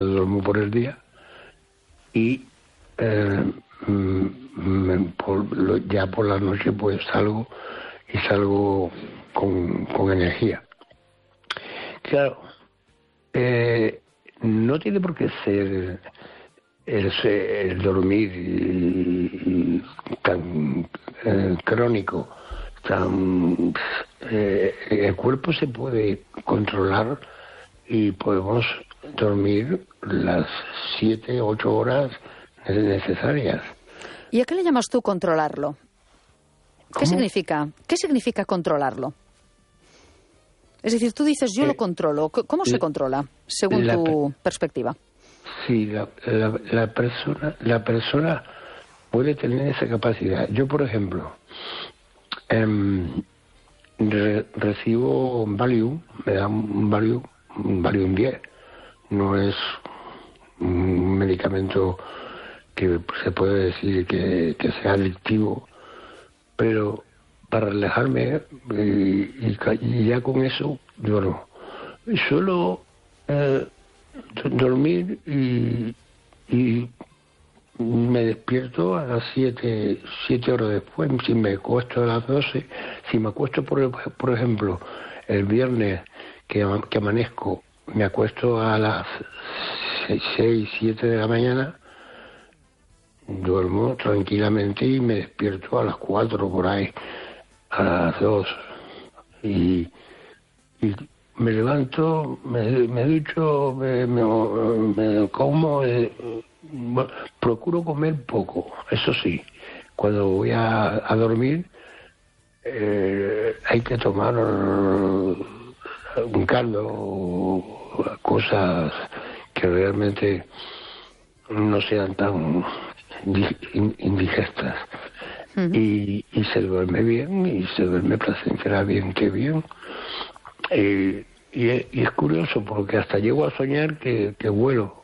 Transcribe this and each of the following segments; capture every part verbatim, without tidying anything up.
duermo por el día y eh, mm, por, lo, ya por la noche pues salgo y salgo con, con energía. Claro, eh, no tiene por qué ser el, el dormir tan eh, crónico, tan eh, el cuerpo se puede controlar y podemos dormir las siete, ocho horas necesarias. ¿Y a qué le llamas tú controlarlo? ¿Qué ¿Cómo? significa? ¿Qué significa controlarlo? Es decir, tú dices, yo eh, lo controlo. ¿Cómo se la, controla, según la, tu perspectiva? Sí, la, la, la, persona, la persona puede tener esa capacidad. Yo, por ejemplo, eh, re, recibo un Valium, me dan un Valium, un Valium diez. No es un medicamento que se puede decir que, que sea adictivo, pero para relajarme y, y, y ya con eso duermo. Suelo eh, dormir y, y me despierto a las siete, siete horas después. Si me acuesto a las doce, si me acuesto por, por ejemplo el viernes que, que amanezco, me acuesto a las seis, siete de la mañana, duermo tranquilamente y me despierto a las cuatro por ahí, a las dos. Y, y me levanto, me, me ducho, me, me, me como, eh, procuro comer poco, eso sí. Cuando voy a, a dormir, eh, hay que tomar un caldo, cosas que realmente no sean tan indigestas. Uh-huh. y, y se duerme bien y se duerme placenteramente bien. Eh, y, es, y es curioso porque hasta llego a soñar que, que vuelo.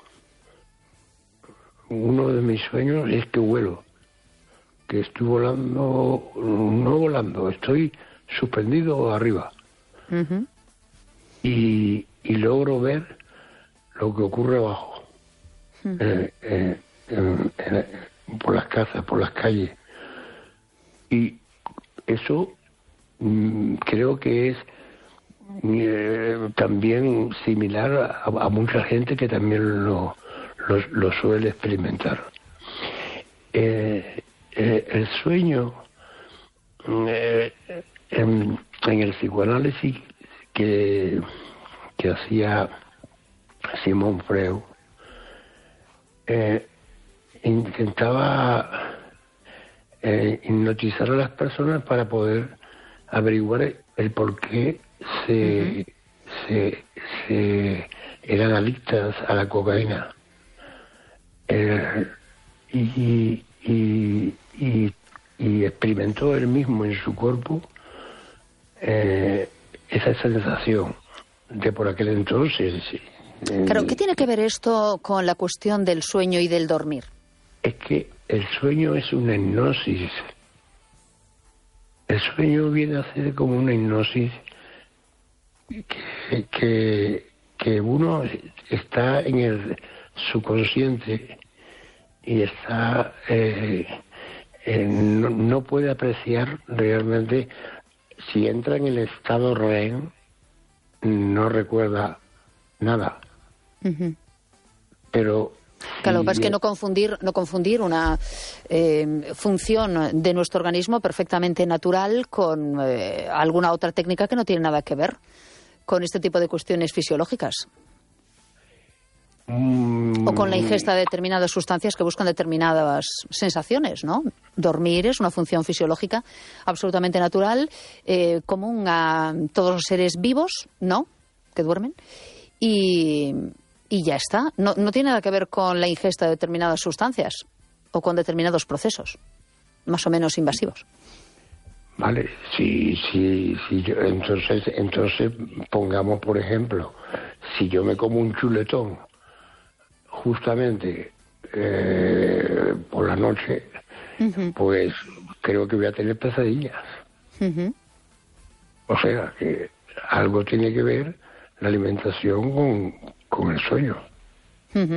Uno de mis sueños es que vuelo, que estoy volando, no volando, estoy suspendido arriba. Uh-huh. y, y logro ver lo que ocurre abajo, uh-huh. eh, eh, en, en, por las casas, por las calles. Y eso mmm, creo que es eh, también similar a, a mucha gente que también lo, lo, lo suele experimentar. Eh, eh, el sueño, eh, en, en el psicoanálisis que, que hacía Simón Freud, eh, intentaba eh, hipnotizar a las personas para poder averiguar el por qué se, uh-huh. se, se eran adictas a la cocaína. Eh, y, y, y, y experimentó él mismo en su cuerpo eh, esa sensación de por aquel entonces. Eh, claro, ¿qué tiene que ver esto con la cuestión del sueño y del dormir? Es que el sueño es una hipnosis. El sueño viene a ser como una hipnosis que, que, que uno está en el subconsciente y está eh, eh, no, no puede apreciar realmente. Si entra en el estado REM, no recuerda nada. Uh-huh. Pero claro, si es que no confundir, no confundir una eh, función de nuestro organismo perfectamente natural con eh, alguna otra técnica que no tiene nada que ver con este tipo de cuestiones fisiológicas. O con la ingesta de determinadas sustancias que buscan determinadas sensaciones, ¿no? Dormir es una función fisiológica absolutamente natural, eh, común a todos los seres vivos, ¿no?, que duermen, y, y ya está. No, no tiene nada que ver con la ingesta de determinadas sustancias o con determinados procesos, más o menos invasivos. Vale, sí, sí, sí. Yo, entonces, entonces pongamos, por ejemplo, si yo me como un chuletón justamente eh, por la noche, uh-huh. pues creo que voy a tener pesadillas. Uh-huh. O sea, que algo tiene que ver la alimentación con, con el sueño.